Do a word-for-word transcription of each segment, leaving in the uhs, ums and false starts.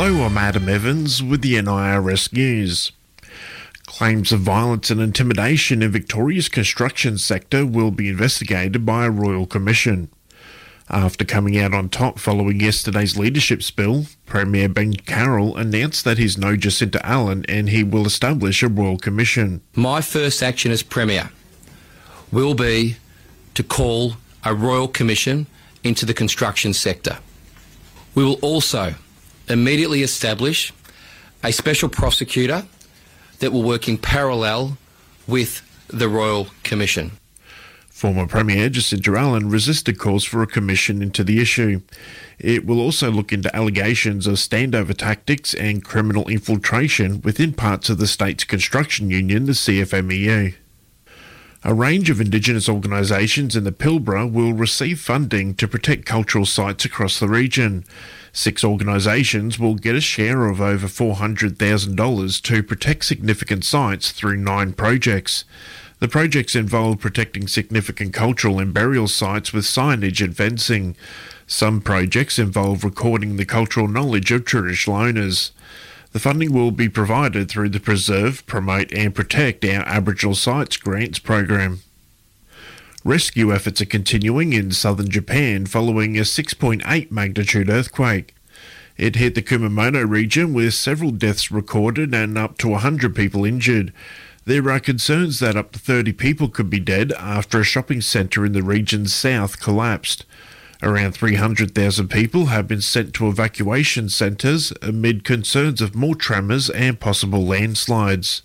Hello, I'm Adam Evans with the N I R S News. Claims of violence and intimidation in Victoria's construction sector will be investigated by a Royal Commission. After coming out on top following yesterday's leadership spill, Premier Ben Carroll announced that he's no Jacinta Allan and he will establish a Royal Commission. My first action as Premier will be to call a Royal Commission into the construction sector. We will also immediately establish a special prosecutor that will work in parallel with the Royal Commission. Former Premier Jacinta Allan resisted calls for a commission into the issue. It will also look into allegations of standover tactics and criminal infiltration within parts of the state's construction union, the C F M E U. A range of Indigenous organisations in the Pilbara will receive funding to protect cultural sites across the region. Six organisations will get a share of over four hundred thousand dollars to protect significant sites through nine projects. The projects involve protecting significant cultural and burial sites with signage and fencing. Some projects involve recording the cultural knowledge of traditional owners. The funding will be provided through the Preserve, Promote and Protect Our Aboriginal Sites Grants program. Rescue efforts are continuing in southern Japan following a six point eight magnitude earthquake. It hit the Kumamoto region with several deaths recorded and up to one hundred people injured. There are concerns that up to thirty people could be dead after a shopping centre in the region's south collapsed. Around three hundred thousand people have been sent to evacuation centres amid concerns of more tremors and possible landslides.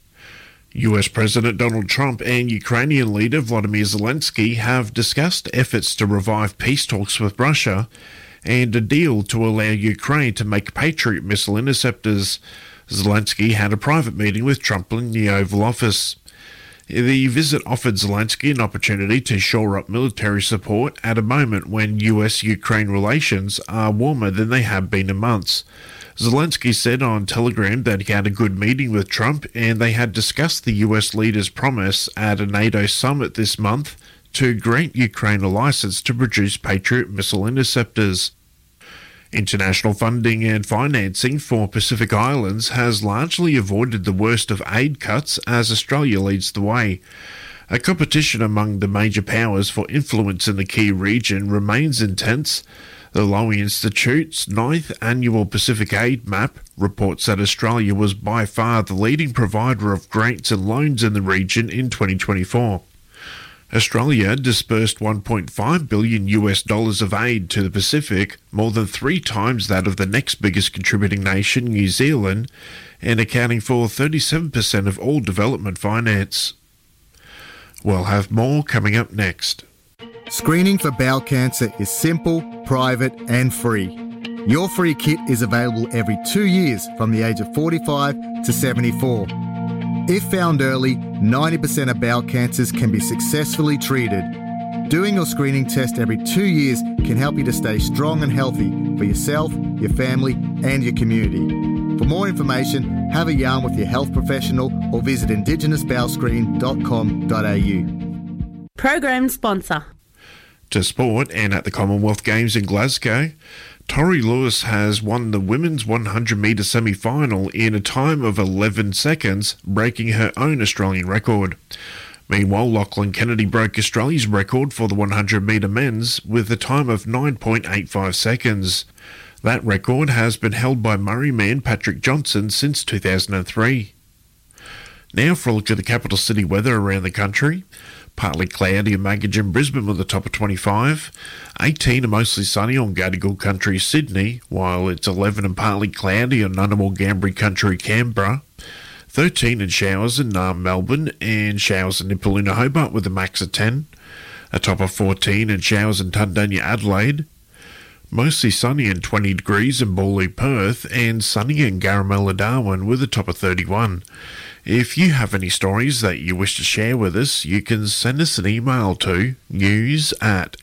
U S President Donald Trump and Ukrainian leader Volodymyr Zelensky have discussed efforts to revive peace talks with Russia and a deal to allow Ukraine to make Patriot missile interceptors. Zelensky had a private meeting with Trump in the Oval Office. The visit offered Zelensky an opportunity to shore up military support at a moment when U S Ukraine relations are warmer than they have been in months. Zelensky said on Telegram that he had a good meeting with Trump and they had discussed the U S leader's promise at a NATO summit this month to grant Ukraine a license to produce Patriot missile interceptors. International funding and financing for Pacific Islands has largely avoided the worst of aid cuts as Australia leads the way. A competition among the major powers for influence in the key region remains intense. The Lowy Institute's ninth annual Pacific Aid Map reports that Australia was by far the leading provider of grants and loans in the region in twenty twenty-four. Australia disbursed one point five billion U S dollars of aid to the Pacific, more than three times that of the next biggest contributing nation, New Zealand, and accounting for thirty-seven percent of all development finance. We'll have more coming up next. Screening for bowel cancer is simple, private and free. Your free kit is available every two years from the age of forty-five to seventy-four. If found early, ninety percent of bowel cancers can be successfully treated. Doing your screening test every two years can help you to stay strong and healthy for yourself, your family and your community. For more information, have a yarn with your health professional or visit indigenous bowel screen dot com dot a u. Program sponsor. To sport, and at the Commonwealth Games in Glasgow, Tori Lewis has won the women's one hundred metre semi-final in a time of eleven seconds, breaking her own Australian record. Meanwhile, Lachlan Kennedy broke Australia's record for the one hundred metre men's with a time of nine point eight five seconds. That record has been held by Murray man Patrick Johnson since two thousand three. Now for a look at the capital city weather around the country. Partly cloudy in Maggie and Brisbane with a top of twenty-five. eighteen and mostly sunny on Gadigal Country, Sydney, while it's eleven and partly cloudy on Ngunnawal Gambri Country, Canberra. thirteen and showers in Naarm, Melbourne, and showers in Nipaluna, Hobart with a max of ten. A top of fourteen and showers in Tundanya, Adelaide. Mostly sunny and twenty degrees in Bawley, Perth, and sunny in Garamella, Darwin with a top of thirty-one. If you have any stories that you wish to share with us, you can send us an email to news at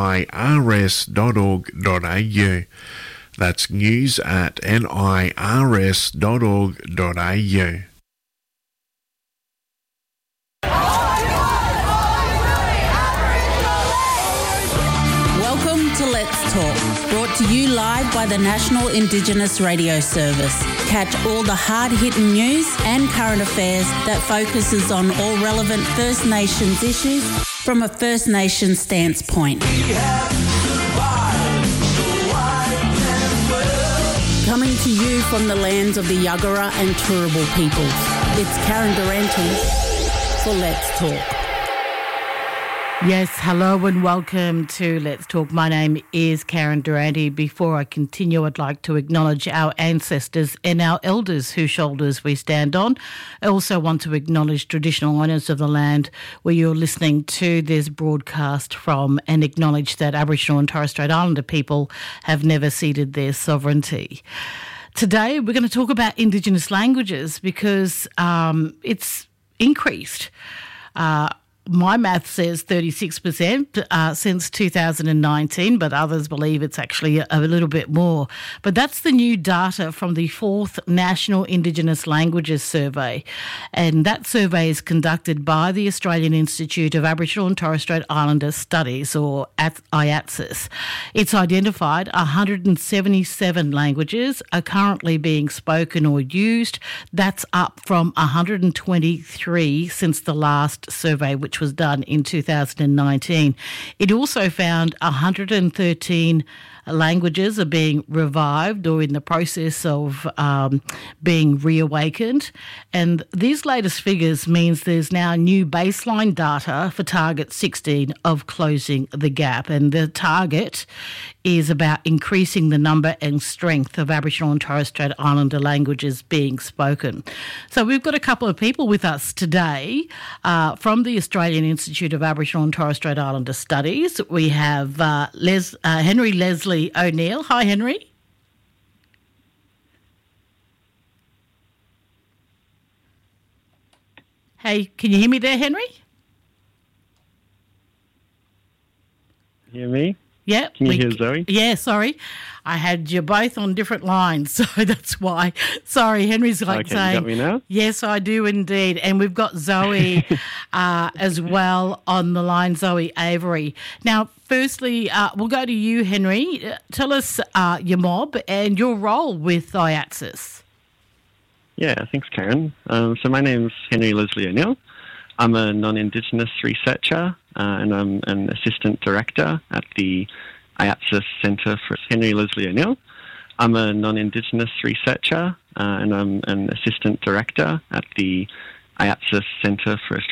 nirs dot org dot a u. That's news at nirs dot org dot a u. Welcome to Let's Talk, brought to to you live by the National Indigenous Radio Service. Catch all the hard-hitting news and current affairs that focuses on all relevant First Nations issues from a First Nations stance point. Coming to you from the lands of the Yuggera and Turrbal peoples, it's Karen Durante for Let's Talk. Yes, hello and welcome to Let's Talk. My name is Karen Durante. Before I continue, I'd like to acknowledge our ancestors and our elders whose shoulders we stand on. I also want to acknowledge traditional owners of the land where you're listening to this broadcast from, and acknowledge that Aboriginal and Torres Strait Islander people have never ceded their sovereignty. Today, we're going to talk about Indigenous languages because um, it's increased. Uh, My math says thirty-six percent uh, since two thousand nineteen, but others believe it's actually a, a little bit more. But that's the new data from the fourth National Indigenous Languages Survey. And that survey is conducted by the Australian Institute of Aboriginal and Torres Strait Islander Studies, or I A T S I S. It's identified one hundred seventy-seven languages are currently being spoken or used. That's up from one hundred twenty-three since the last survey, which which was done in two thousand nineteen. It also found one hundred thirteen languages are being revived or in the process of um, being reawakened. And these latest figures means there's now new baseline data for Target sixteen of closing the gap. And the target is about increasing the number and strength of Aboriginal and Torres Strait Islander languages being spoken. So we've got a couple of people with us today uh, from the Australian Institute of Aboriginal and Torres Strait Islander Studies. We have uh, Les, uh, Henry Leslie O'Neill. Hi, Henry. Hey, can you hear me there, Henry? Hear me? Yeah. Can you we, hear Zoe? Yeah, sorry. I had you both on different lines, so that's why. Sorry, Henry's like okay, saying... you got me now? Yes, I do indeed. And we've got Zoe uh, as well on the line, Zoe Avery. Now, firstly, uh, we'll go to you, Henry. Uh, tell us uh, your mob and your role with I A T S I S. Yeah, thanks, Karen. Um, so my name's Henry Leslie O'Neill. I'm a non-Indigenous researcher uh, and I'm an assistant director at the I A T S I S Centre for Henry Leslie O'Neill. I'm a non-Indigenous researcher uh, and I'm an assistant director at the I A T S I S Centre for